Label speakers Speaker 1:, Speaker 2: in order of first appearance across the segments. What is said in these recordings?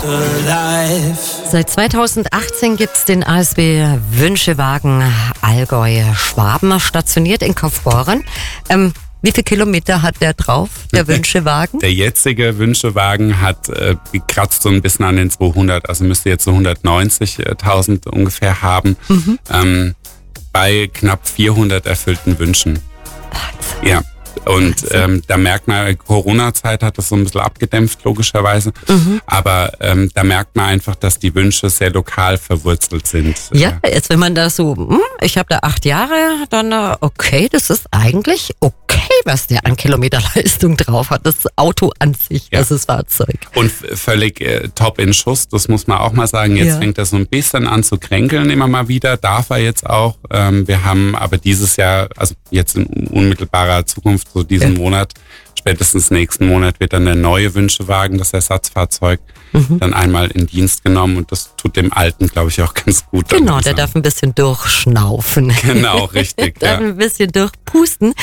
Speaker 1: Seit 2018 gibt's den ASB Wünschewagen Allgäu-Schwaben stationiert in Kaufbeuren. Wie viele Kilometer hat der drauf, der Wünschewagen?
Speaker 2: Der jetzige Wünschewagen hat gekratzt so ein bisschen an den 200, also müsste jetzt so 190.000 ungefähr haben, bei knapp 400 erfüllten Wünschen.
Speaker 1: Wahnsinn.
Speaker 2: Ja. Und da merkt man, Corona-Zeit hat das so ein bisschen abgedämpft, logischerweise. Aber da merkt man einfach, dass die Wünsche sehr lokal verwurzelt sind.
Speaker 1: Ja, jetzt wenn man da so, ich habe da 8 Jahre, dann okay, das ist eigentlich okay, was der an Kilometerleistung drauf hat. Das Auto an sich, das Fahrzeug.
Speaker 2: Und völlig top in Schuss, das muss man auch mal sagen. Jetzt fängt er so ein bisschen an zu kränkeln immer mal wieder, darf er jetzt auch. Wir haben aber dieses Jahr, also jetzt in unmittelbarer Zukunft, so diesen Monat, spätestens nächsten Monat wird dann der neue Wünschewagen, das Ersatzfahrzeug, dann einmal in Dienst genommen und das tut dem Alten, glaube ich, auch ganz gut.
Speaker 1: Genau, der darf ein bisschen durchschnaufen.
Speaker 2: Genau, richtig.
Speaker 1: Darf ein bisschen durchpusten.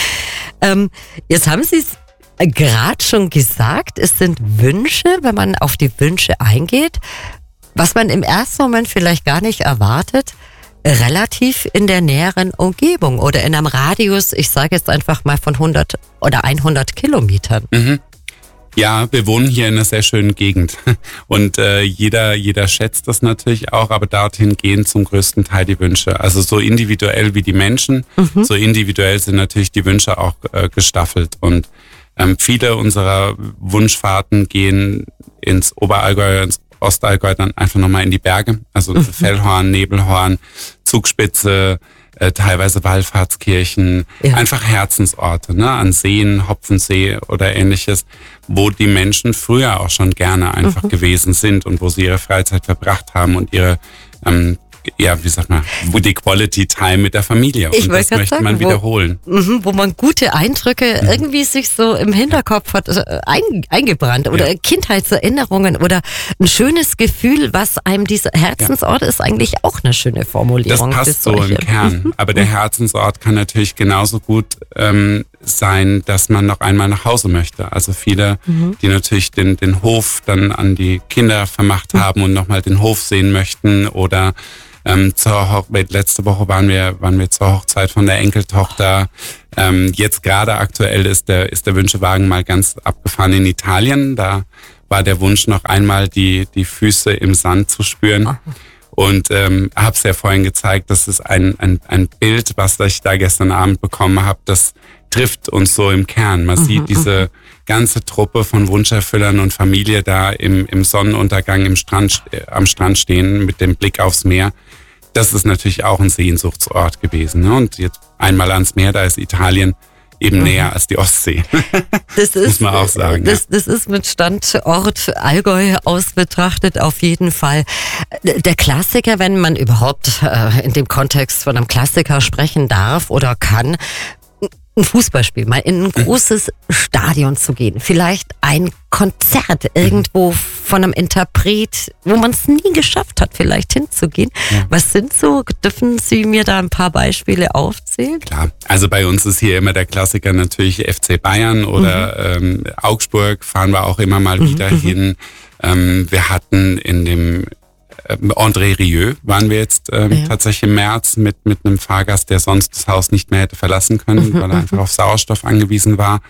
Speaker 1: Jetzt haben Sie es gerade schon gesagt, es sind Wünsche, wenn man auf die Wünsche eingeht, was man im ersten Moment vielleicht gar nicht erwartet, relativ in der näheren Umgebung oder in einem Radius, ich sage jetzt einfach mal von 100 oder 100 Kilometern.
Speaker 2: Ja, wir wohnen hier in einer sehr schönen Gegend und jeder schätzt das natürlich auch, aber dorthin gehen zum größten Teil die Wünsche. Also so individuell wie die Menschen, so individuell sind natürlich die Wünsche auch gestaffelt und viele unserer Wunschfahrten gehen ins Oberallgäu, ins Ostallgäu, dann einfach nochmal in die Berge, also Fellhorn, Nebelhorn, Zugspitze, teilweise Wallfahrtskirchen, einfach Herzensorte, ne, an Seen, Hopfensee oder ähnliches, wo die Menschen früher auch schon gerne einfach gewesen sind und wo sie ihre Freizeit verbracht haben und ihre, wie sagt man, die Quality Time mit der Familie. Und das möchte man wiederholen.
Speaker 1: Wo man gute Eindrücke irgendwie sich so im Hinterkopf hat eingebrannt oder Kindheitserinnerungen oder ein schönes Gefühl, was einem dieser Herzensort ist, eigentlich auch eine schöne Formulierung.
Speaker 2: Das passt so im Kern. Aber der Herzensort kann natürlich genauso gut sein, dass man noch einmal nach Hause möchte. Also viele, die natürlich den Hof dann an die Kinder vermacht haben und nochmal den Hof sehen möchten oder letzte Woche waren wir zur Hochzeit von der Enkeltochter. Jetzt gerade aktuell ist der Wünschewagen mal ganz abgefahren in Italien. Da war der Wunsch noch einmal die Füße im Sand zu spüren. Und habe es ja vorhin gezeigt, das ist ein Bild, was ich da gestern Abend bekommen habe, das trifft uns so im Kern. Man sieht diese ganze Truppe von Wunscherfüllern und Familie da im Sonnenuntergang am Strand stehen mit dem Blick aufs Meer. Das ist natürlich auch ein Sehnsuchtsort gewesen. Ne? Und jetzt einmal ans Meer, da ist Italien eben näher als die Ostsee. Das muss man auch sagen.
Speaker 1: Das ist mit Standort Allgäu aus betrachtet auf jeden Fall der Klassiker, wenn man überhaupt in dem Kontext von einem Klassiker sprechen darf oder kann. Ein Fußballspiel, mal in ein großes Stadion zu gehen. Vielleicht ein Konzert irgendwo von einem Interpret, wo man es nie geschafft hat, vielleicht hinzugehen. Was sind so, dürfen Sie mir da ein paar Beispiele aufzählen?
Speaker 2: Klar, also bei uns ist hier immer der Klassiker natürlich FC Bayern oder Augsburg, fahren wir auch immer mal wieder hin. Wir hatten in dem André Rieu waren wir jetzt tatsächlich im März mit einem Fahrgast, der sonst das Haus nicht mehr hätte verlassen können, weil er einfach auf Sauerstoff angewiesen war.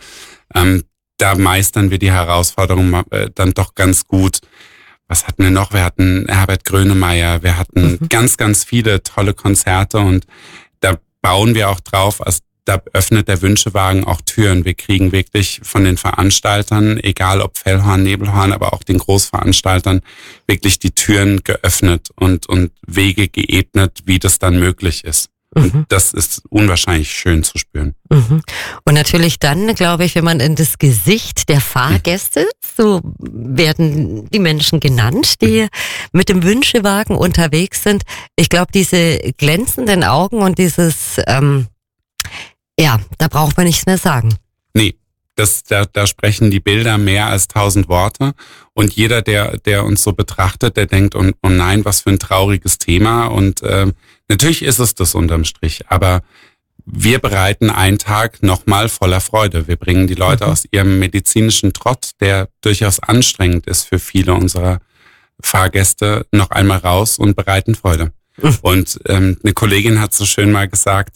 Speaker 2: Da meistern wir die Herausforderung dann doch ganz gut. Was hatten wir noch? Wir hatten Herbert Grönemeyer, wir hatten ganz, ganz viele tolle Konzerte und da bauen wir auch drauf, also da öffnet der Wünschewagen auch Türen. Wir kriegen wirklich von den Veranstaltern, egal ob Fellhorn, Nebelhorn, aber auch den Großveranstaltern, wirklich die Türen geöffnet und Wege geebnet, wie das dann möglich ist. Und das ist unwahrscheinlich schön zu spüren.
Speaker 1: Und natürlich dann, glaube ich, wenn man in das Gesicht der Fahrgäste, so werden die Menschen genannt, die mit dem Wünschewagen unterwegs sind. Ich glaube, diese glänzenden Augen und dieses, da braucht man nichts mehr sagen. Nee.
Speaker 2: Da sprechen die Bilder mehr als 1000 Worte. Und jeder, der uns so betrachtet, der denkt, oh nein, was für ein trauriges Thema. Und natürlich ist es das unterm Strich. Aber wir bereiten einen Tag nochmal voller Freude. Wir bringen die Leute aus ihrem medizinischen Trott, der durchaus anstrengend ist für viele unserer Fahrgäste noch einmal raus und bereiten Freude. Und eine Kollegin hat so schön mal gesagt,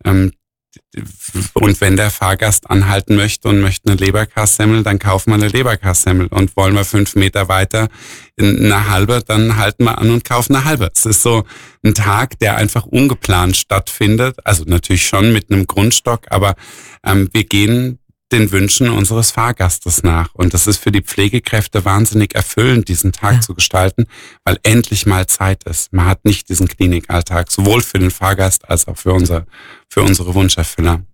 Speaker 2: und wenn der Fahrgast anhalten möchte und möchte eine Leberkassemmel, dann kaufen wir eine Leberkassemmel. Und wollen wir 5 Meter weiter eine halbe, dann halten wir an und kaufen eine halbe. Es ist so ein Tag, der einfach ungeplant stattfindet. Also natürlich schon mit einem Grundstock, aber wir gehen den Wünschen unseres Fahrgastes nach. Und das ist für die Pflegekräfte wahnsinnig erfüllend, diesen Tag zu gestalten, weil endlich mal Zeit ist. Man hat nicht diesen Klinikalltag, sowohl für den Fahrgast als auch für unsere Wunscherfüller.